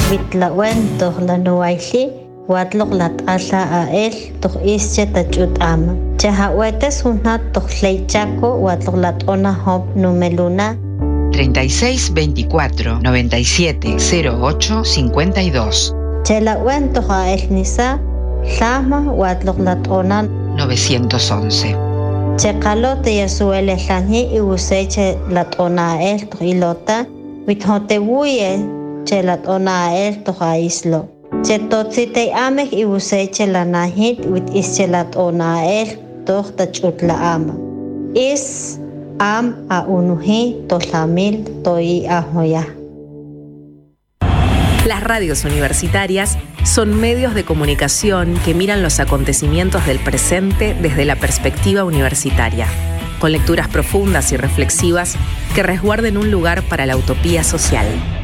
Bitlawen toh lanuaili watlok lat'ala ael toh ische tachut'ama. Chahawetes hunat toh leichaco watlok lat'ona hop numeluna 36 24 97 08 52. Chelawen toh ael nisa llama watlok lat'ona 911. Chekalo te yasuele llani iwuseche lat'ona ael toh ilota withotewuye che lat'ona ael toh aislo. Chetotzitei amek iwuseche lanahit wit ische lat'ona ael toh tachutla ama. Is am a unuhi tolhamil toi ahoya. Las radios universitarias son medios de comunicación que miran los acontecimientos del presente desde la perspectiva universitaria, con lecturas profundas y reflexivas que resguarden un lugar para la utopía social.